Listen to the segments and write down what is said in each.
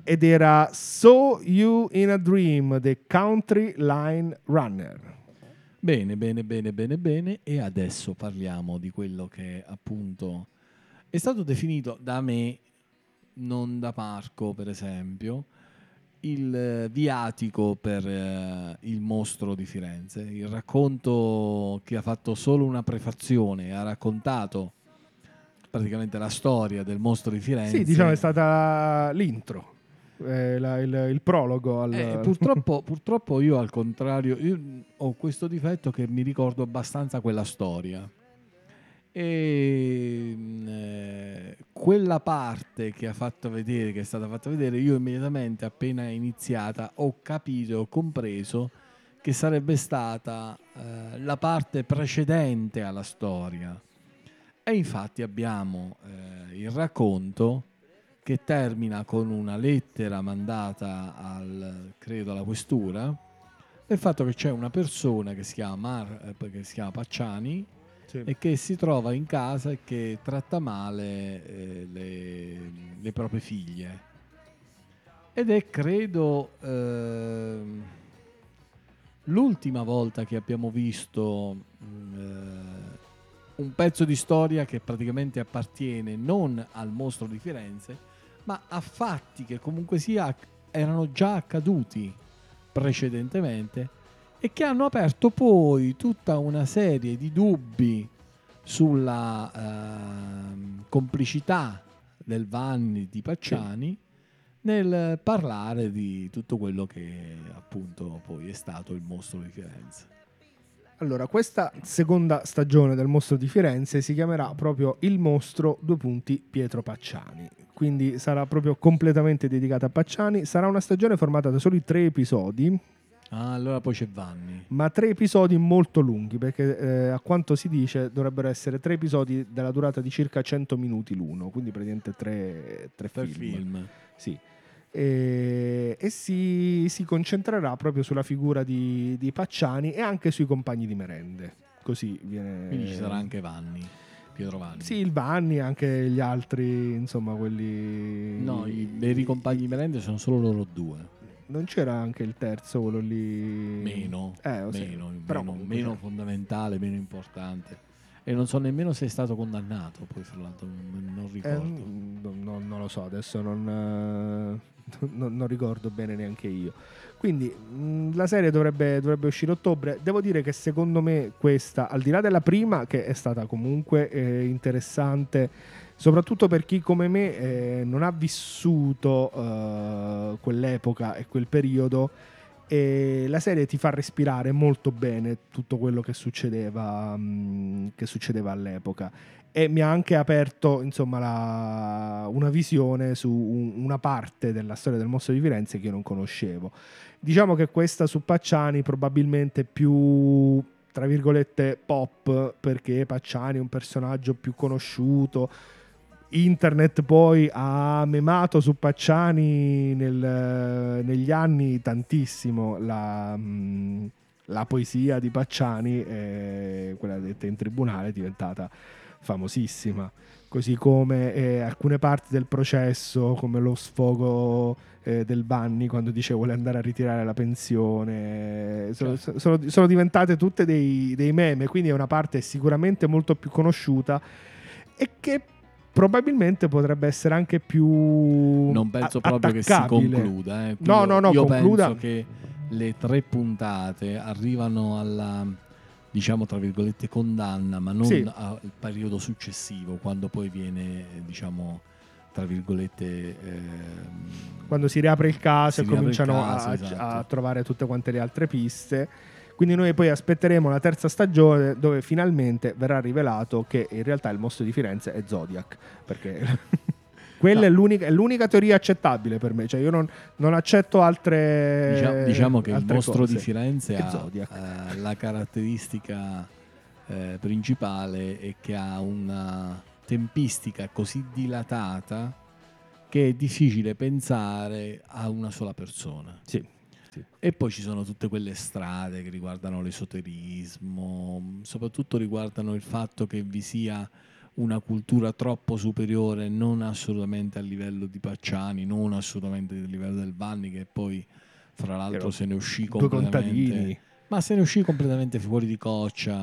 ed era Saw You in a Dream, The Country Line Runner. Bene, bene, bene, bene, bene. E adesso parliamo di quello che appunto è stato definito da me, non da Marco per esempio, il viatico per il mostro di Firenze. Il racconto che ha fatto solo una prefazione, ha raccontato praticamente la storia del mostro di Firenze. Sì, diciamo è stata l'intro, il prologo al... Purtroppo io al contrario, io ho questo difetto che mi ricordo abbastanza quella storia. E quella parte che ha fatto vedere, che è stata fatta vedere, io immediatamente appena iniziata ho capito, ho compreso che sarebbe stata la parte precedente alla storia. E infatti abbiamo il racconto che termina con una lettera mandata credo alla questura, del fatto che c'è una persona che si chiama Pacciani, Sì. e che si trova in casa e che tratta male le proprie figlie. Ed è credo l'ultima volta che abbiamo visto un pezzo di storia che praticamente appartiene non al mostro di Firenze, ma a fatti che comunque sia erano già accaduti precedentemente e che hanno aperto poi tutta una serie di dubbi sulla complicità del Vanni di Pacciani nel parlare di tutto quello che appunto poi è stato il mostro di Firenze. Allora, questa seconda stagione del Mostro di Firenze si chiamerà proprio Il Mostro, Pietro Pacciani. Quindi sarà proprio completamente dedicata a Pacciani. Sarà una stagione formata da soli 3 episodi. Ah, allora poi c'è Vanni. Ma 3 episodi molto lunghi, perché a quanto si dice dovrebbero essere 3 episodi della durata di circa 100 minuti l'uno, quindi praticamente 3 film. Sì. E si concentrerà proprio sulla figura di Pacciani e anche sui compagni di merende. Così viene... Quindi ci sarà anche Vanni, Pietro Vanni. Sì, il Vanni, anche gli altri, insomma, quelli... No, i veri compagni di merende sono solo loro due. Non c'era anche il terzo, quello lì... Meno comunque fondamentale, meno importante. E non so nemmeno se è stato condannato, poi fra l'altro non ricordo. Non lo so, adesso non ricordo bene neanche io. Quindi la serie dovrebbe uscire a ottobre. Devo dire che secondo me questa, al di là della prima, che è stata comunque interessante, soprattutto per chi come me non ha vissuto quell'epoca e quel periodo, e la serie ti fa respirare molto bene tutto quello che succedeva all'epoca, e mi ha anche aperto, insomma, una visione su una parte della storia del mostro di Firenze che io non conoscevo. Diciamo che questa su Pacciani probabilmente più, tra virgolette, pop, perché Pacciani è un personaggio più conosciuto. Internet poi ha memato su Pacciani negli anni tantissimo la poesia di Pacciani, quella detta in tribunale, è diventata famosissima, così come alcune parti del processo, come lo sfogo del Vanni quando dice vuole andare a ritirare la pensione, sono diventate tutte dei meme, quindi è una parte sicuramente molto più conosciuta e che probabilmente potrebbe essere anche più non penso proprio che si concluda. Io penso che le 3 puntate arrivano alla, diciamo tra virgolette, condanna, ma non al periodo successivo, quando poi viene, diciamo tra virgolette, quando si riapre il caso e cominciano esatto, a trovare tutte quante le altre piste. Quindi noi poi aspetteremo la terza stagione, dove finalmente verrà rivelato che in realtà il mostro di Firenze è Zodiac, perché quella è l'unica teoria accettabile per me, cioè io non accetto altre. Diciamo che il mostro cose. di Firenze ha la caratteristica principale è che ha una tempistica così dilatata che è difficile pensare a una sola persona. Sì. E poi ci sono tutte quelle strade che riguardano l'esoterismo, soprattutto riguardano il fatto che vi sia una cultura troppo superiore, non assolutamente a livello di Pacciani, non assolutamente a livello del Vanni, che poi fra l'altro se ne uscì due completamente, contadini. ma se ne uscì completamente fuori di coccia.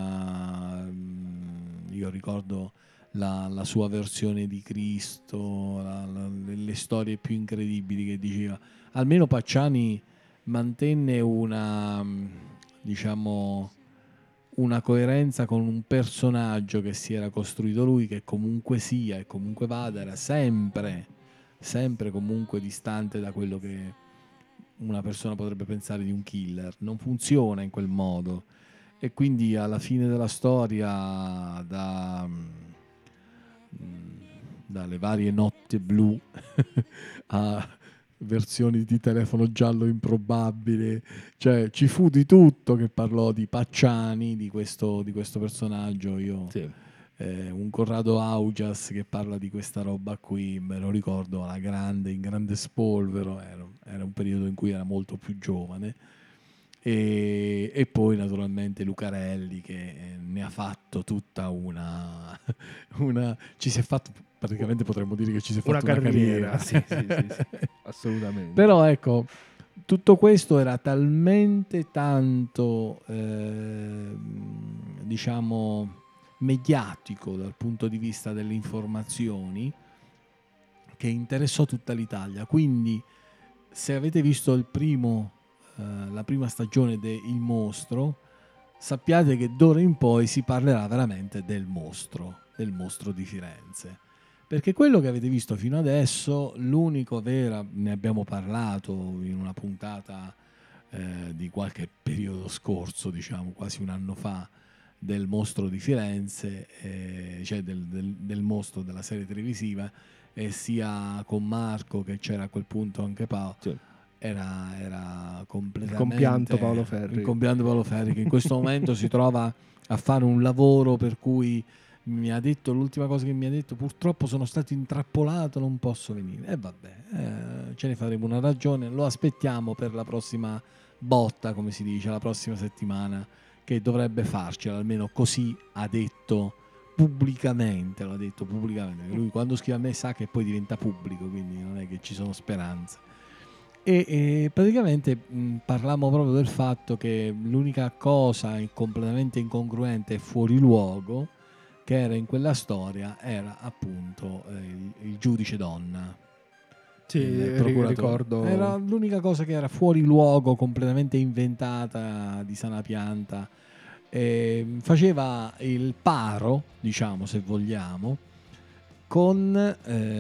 Io ricordo la sua versione di Cristo, le storie più incredibili che diceva. Almeno Pacciani mantenne una, diciamo, una coerenza con un personaggio che si era costruito lui, che comunque sia e comunque vada era sempre comunque distante da quello che una persona potrebbe pensare di un killer. Non funziona in quel modo, e quindi alla fine della storia, dalle varie notti blu a versioni di telefono giallo improbabile, cioè ci fu di tutto, che parlò di Pacciani, di questo personaggio. Io Sì. un Corrado Augias che parla di questa roba qui, me lo ricordo alla grande, in grande spolvero. Era un periodo in cui era molto più giovane. E poi naturalmente Lucarelli, che ne ha fatto tutta ci si è fatto, praticamente potremmo dire che ci si è Una fatto una carriera. carriera. Sì, assolutamente. Però ecco, tutto questo era talmente tanto diciamo mediatico dal punto di vista delle informazioni, che interessò tutta l'Italia. Quindi se avete visto la prima stagione de Il Mostro, sappiate che d'ora in poi si parlerà veramente del mostro di Firenze, perché quello che avete visto fino adesso, l'unico vera, ne abbiamo parlato in una puntata di qualche periodo scorso, diciamo quasi un anno fa, del mostro di Firenze, cioè del mostro della serie televisiva, e sia con Marco, che c'era a quel punto anche Paolo. Sì. Era completamente il compianto Paolo Ferri, che in questo momento si trova a fare un lavoro per cui mi ha detto, l'ultima cosa che mi ha detto: purtroppo sono stato intrappolato, non posso venire. E vabbè, ce ne faremo una ragione, lo aspettiamo per la prossima botta, come si dice, la prossima settimana, che dovrebbe farcela, almeno così ha detto pubblicamente. L'ha detto pubblicamente. Lui quando scrive a me sa che poi diventa pubblico, quindi non è che ci sono speranze. E praticamente parlammo proprio del fatto che l'unica cosa completamente incongruente e fuori luogo che era in quella storia era appunto il giudice donna, Sì, il procuratore. ricordo. Era l'unica cosa che era fuori luogo, completamente inventata di sana pianta. Faceva il paro, diciamo, se vogliamo, con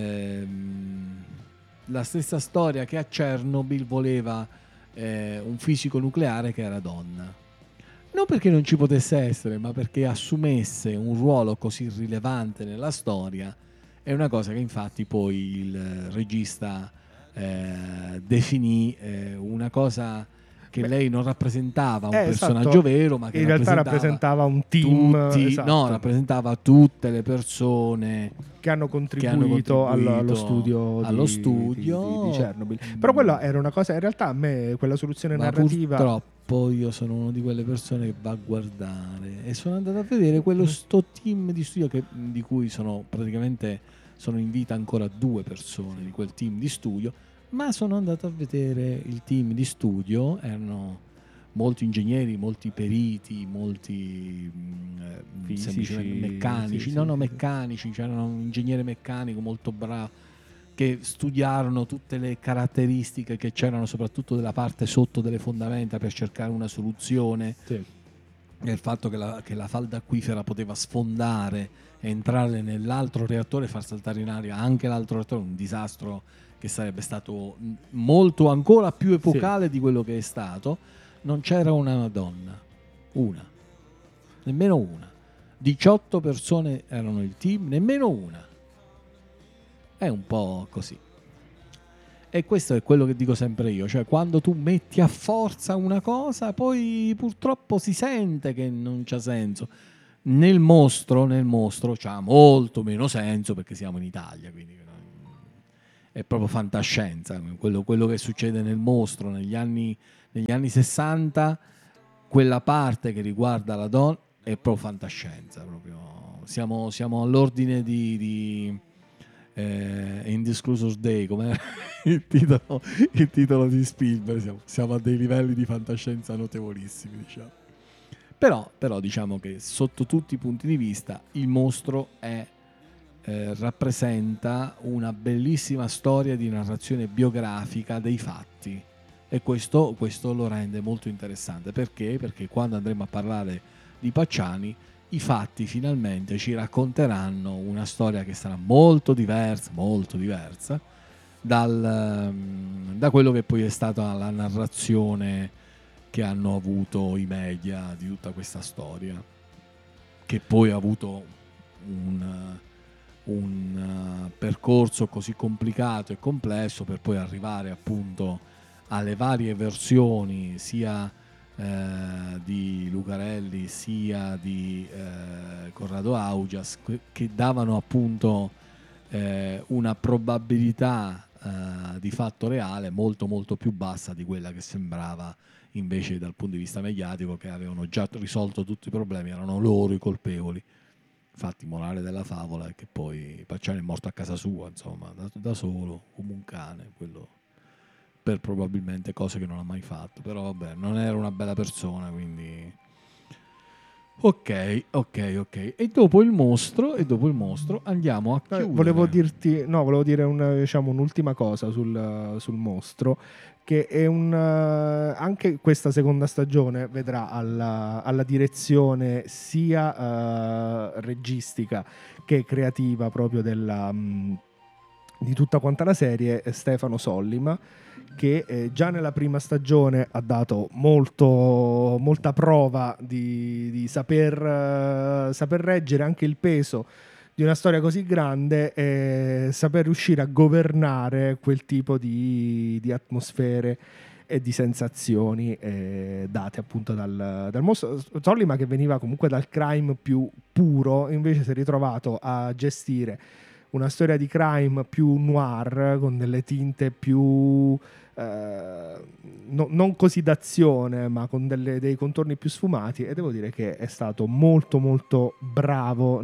la stessa storia che a Chernobyl voleva un fisico nucleare che era donna. Non perché non ci potesse essere, ma perché assumesse un ruolo così rilevante nella storia. È una cosa che infatti poi il regista definì una cosa che lei non rappresentava un personaggio vero, ma che in realtà rappresentava un team, esatto, rappresentava tutte le persone che hanno contribuito allo studio di Chernobyl. Però quella era una cosa, in realtà a me quella soluzione narrativa, purtroppo io sono una di quelle persone che va a guardare, e sono andato a vedere sto team di studio di cui sono in vita ancora 2 persone di quel team di studio. Ma sono andato a vedere il team di studio, erano molti ingegneri, molti periti, molti fisici, meccanici, meccanici, c'era un ingegnere meccanico molto bravo, che studiarono tutte le caratteristiche che c'erano soprattutto della parte sotto delle fondamenta per cercare una soluzione. Sì. E il fatto che la falda acquifera poteva sfondare e entrare nell'altro reattore e far saltare in aria anche l'altro reattore, un disastro che sarebbe stato molto ancora più epocale di quello che è stato. Non c'era una donna, nemmeno una. 18 persone erano il team, nemmeno una. È un po' così. E questo è quello che dico sempre io, cioè quando tu metti a forza una cosa, poi purtroppo si sente che non c'ha senso. Nel mostro c'ha molto meno senso, perché siamo in Italia, quindi è proprio fantascienza. Quello che succede nel mostro negli anni 60, quella parte che riguarda la donna è proprio fantascienza, proprio. Siamo all'ordine di Indisclosure Day, come il titolo di Spielberg. Siamo a dei livelli di fantascienza notevolissimi, diciamo. Però diciamo che sotto tutti i punti di vista il mostro rappresenta una bellissima storia di narrazione biografica dei fatti, e questo lo rende molto interessante. Perché quando andremo a parlare di Pacciani, i fatti finalmente ci racconteranno una storia che sarà molto diversa da quello che poi è stata la narrazione che hanno avuto i media di tutta questa storia, che poi ha avuto un percorso così complicato e complesso per poi arrivare appunto alle varie versioni, sia di Lucarelli sia di Corrado Augias, che davano appunto una probabilità di fatto reale molto molto più bassa di quella che sembrava invece dal punto di vista mediatico, che avevano già risolto tutti i problemi, erano loro i colpevoli. Infatti morale della favola è che poi Pacciani è morto a casa sua, insomma, da solo, come un cane, quello, per probabilmente cose che non ha mai fatto. Però vabbè, non era una bella persona, quindi ok. E dopo il mostro andiamo a chiudere. Volevo dire un'ultima cosa sul mostro, che è anche questa seconda stagione vedrà alla direzione sia registica che creativa proprio di tutta quanta la serie Stefano Sollima, che già nella prima stagione ha dato molta prova di saper reggere anche il peso di una storia così grande e saper riuscire a governare quel tipo di atmosfere e di sensazioni date appunto dal mostro. Sollima, che veniva comunque dal crime più puro, invece si è ritrovato a gestire una storia di crime più noir, con delle tinte più non così d'azione, ma con dei contorni più sfumati, e devo dire che è stato molto molto bravo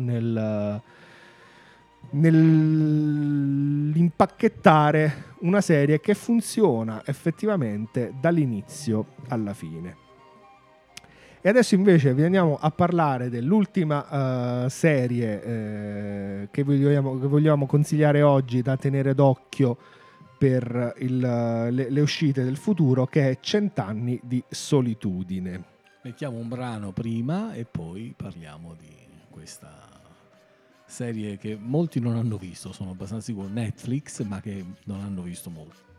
nell'impacchettare una serie che funziona effettivamente dall'inizio alla fine. E adesso invece vi andiamo a parlare dell'ultima serie che vogliamo consigliare oggi, da tenere d'occhio per le uscite del futuro, che è 100 anni di solitudine. Mettiamo un brano prima e poi parliamo di questa serie che molti non hanno visto, sono abbastanza sicuro, Netflix, ma che non hanno visto molti.